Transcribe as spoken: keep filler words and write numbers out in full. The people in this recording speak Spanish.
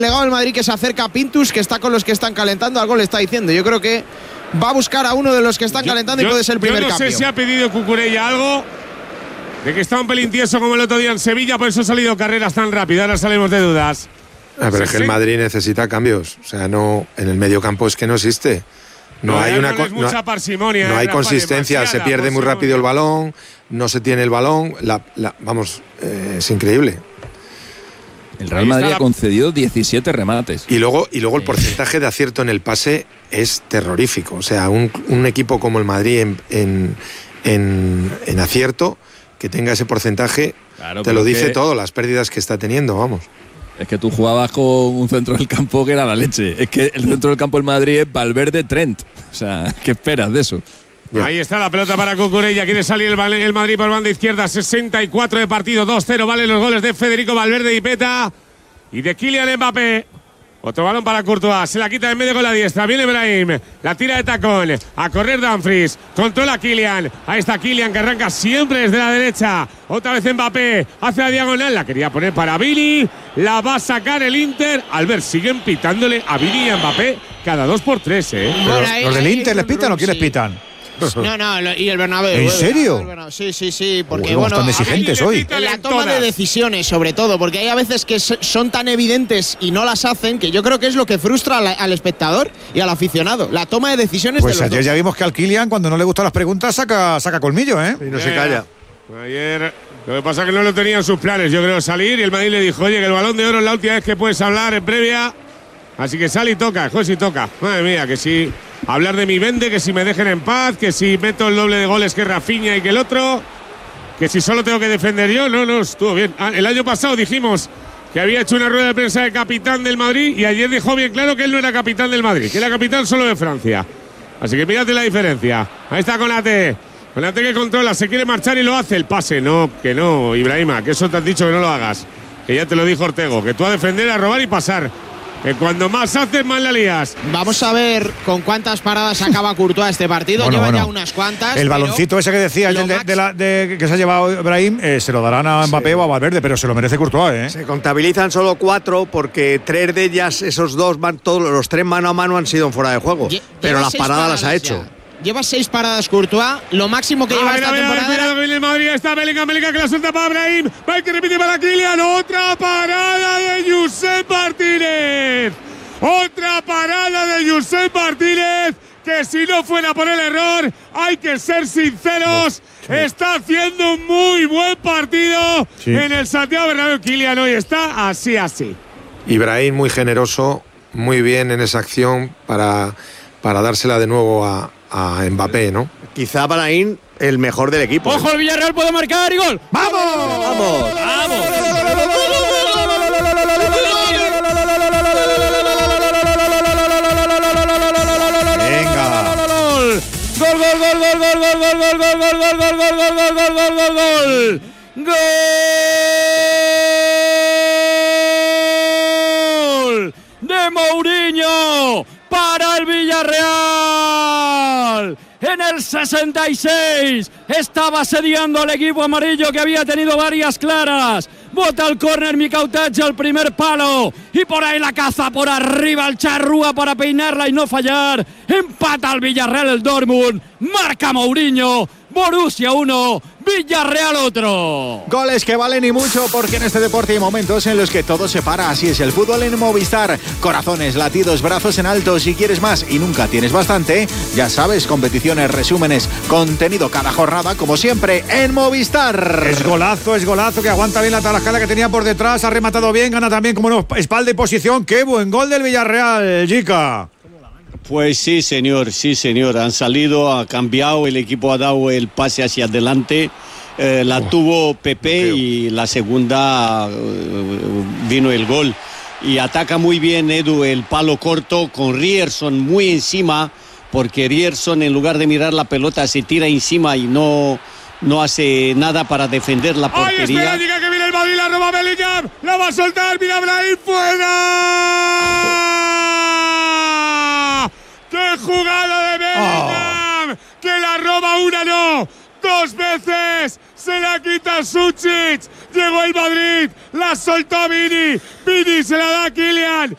legado el Madrid que se acerca a Pintus, que está con los que están calentando, algo le está diciendo. Yo creo que va a buscar a uno de los que están yo, calentando yo, y puede ser el primer cambio. Yo no cambio. sé si ha pedido Cucurella algo, de que está un pelín tieso como el otro día en Sevilla, por eso ha salido carreras tan rápidas. Ahora salimos de dudas. Ah, pero sí, es que sí. El Madrid necesita cambios. O sea, no, en el medio campo es que no existe. No, no hay una no, mucha parsimonia, no hay Rafa, consistencia, se pierde muy rápido el balón, no se tiene el balón, la, la, vamos, eh, es increíble. El Real Madrid ha concedido diecisiete remates. Y luego, y luego el porcentaje de acierto en el pase es terrorífico. O sea, un, un equipo como el Madrid en, en, en, en acierto, que tenga ese porcentaje, claro, te lo dice que, todo, las pérdidas que está teniendo, vamos. Es que tú jugabas con un centro del campo que era la leche. Es que el centro del campo del Madrid es Valverde, Trent. O sea, ¿qué esperas de eso? Ya. Ahí está la pelota para Cucurella. Quiere salir el, el Madrid por banda izquierda. sesenta y cuatro de partido. dos cero. Valen los goles de Federico Valverde y Peta. Y de Kylian Mbappé. Otro balón para Courtois. Se la quita en medio con la diestra. Viene Brahim. La tira de tacón. A correr Dumfries. Controla Kylian. Ahí está Kylian que arranca siempre desde la derecha. Otra vez Mbappé. Hace la diagonal. La quería poner para Vini. La va a sacar el Inter. Albert, siguen pitándole a Vini y a Mbappé cada dos por tres, ¿eh? Bueno, ahí, ¿los del Inter les pitan o quiénes sí. pitan? No, no, y el Bernabéu. ¿En serio? Bernabéu, sí, sí, sí. Porque, Uy, bueno, están exigentes hoy. En la toma de decisiones, sobre todo, porque hay a veces que son tan evidentes y no las hacen, que yo creo que es lo que frustra al, al espectador y al aficionado. La toma de decisiones pues de los ayer dos. Ya vimos que al Kylian, cuando no le gustan las preguntas, saca, saca colmillo, ¿eh? Y no eh, se calla. Ayer, lo que pasa es que no lo tenía en sus planes, yo creo, salir. Y el Madrid le dijo, oye, que el Balón de Oro es la última vez que puedes hablar en previa. Así que sale y toca, joder, si toca. Madre mía, que si hablar de mi vende, que si me dejen en paz, que si meto el doble de goles que Rafinha y que el otro, que si solo tengo que defender yo. No, no, estuvo bien. El año pasado dijimos que había hecho una rueda de prensa de capitán del Madrid y ayer dejó bien claro que él no era capitán del Madrid, que era capitán solo de Francia. Así que mírate la diferencia. Ahí está Konaté. Konaté que controla, se quiere marchar y lo hace. El pase, no, que no, Ibrahima, que eso te han dicho que no lo hagas. Que ya te lo dijo Ortego, que tú a defender, a robar y pasar. Que cuando más haces, más la lías. Vamos a ver con cuántas paradas acaba Courtois este partido. Bueno, Lleva bueno. ya unas cuantas. El baloncito ese que decía de, de, de la, de, que se ha llevado Brahim, eh, se lo darán a Mbappé sí. o a Valverde, pero se lo merece Courtois, ¿eh? Se contabilizan solo cuatro porque tres de ellas, esos dos, van, todos los tres mano a mano han sido en fuera de juego. Lle pero las paradas las ha hecho. Ya. Lleva seis paradas Courtois, lo máximo que a lleva ver, esta a ver, temporada. A ver, cuidado, viene el Madrid, está Bellingham, Bellingham que la suelta para Brahim. Va el que repite para Kylian. Otra parada de Josep Martínez. Otra parada de Josep Martínez, que si no fuera por el error, hay que ser sinceros, sí. está haciendo un muy buen partido sí. en el Santiago Bernabéu. Kylian hoy está así, así. Ibrahim muy generoso, muy bien en esa acción para, para dársela de nuevo a, a Mbappé, ¿no? Quizá Brahim el mejor del equipo. ¡Ojo, ¿eh? El Villarreal puede marcar y gol! ¡Vamos! ¡Vamos! ¡Vamos! Gol, gol, gol, gol, gol, gol, gol, gol, gol, gol, gol, gol, gol, gol, gol, gol, gol, gol, gol. Gol de Mourinho para el Villarreal. En el sesenta y seis estaba asediando al equipo amarillo que había tenido varias claras. Bota al córner Mikautage al primer palo y por ahí la caza por arriba al Charrúa para peinarla y no fallar. Empata al Villarreal el Dortmund. Marca Mourinho. Borussia uno, Villarreal otro. Goles que valen y mucho, porque en este deporte hay momentos en los que todo se para. Así es el fútbol en Movistar. Corazones, latidos, brazos en alto. Si quieres más y nunca tienes bastante, ya sabes, competiciones, resúmenes, contenido cada jornada, como siempre, en Movistar. Es golazo, es golazo, que aguanta bien la tarascada que tenía por detrás. Ha rematado bien, gana también como espalda y posición. ¡Qué buen gol del Villarreal, Jica! Pues sí, señor, sí, señor. Han salido, ha cambiado, el equipo ha dado el pase hacia adelante. Eh, la oh, tuvo Pepe y la segunda uh, vino el gol. Y ataca muy bien Edu el palo corto con Ryerson muy encima, porque Ryerson en lugar de mirar la pelota se tira encima y no, no hace nada para defender la portería. ¡Ay, espera, diga que viene el Madrid, la roba Bellingham! ¡La va a soltar! ¡Mira Brahim fuera! ¡Qué jugada de Bellingham! Oh. ¡Que la roba una, no! ¡Dos veces! ¡Se la quita Sučić! Llegó el Madrid, la soltó Vini. Vini se la da a Kylian.